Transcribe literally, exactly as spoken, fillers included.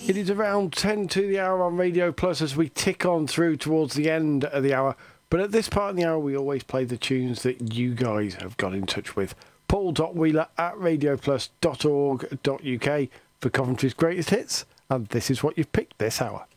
It is around ten to the hour on Radio Plus as we tick on through towards the end of the hour. But at this part of the hour, we always play the tunes that you guys have got in touch with. Paul Wheeler at radio plus dot org dot U K for Coventry's greatest hits. And this is what you've picked this hour.